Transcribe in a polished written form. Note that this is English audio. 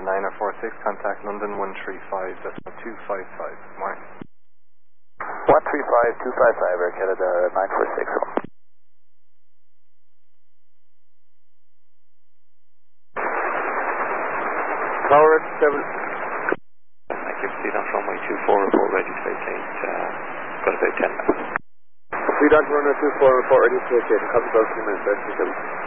9046, contact London 135, that's 255. Mark. 135255, Air Canada 946. Tower 7. Thank you. Proceed on runway 24, report ready to vacate. Got about 10 minutes. Proceed on runway 24, report ready to vacate. Copy, 2 minutes,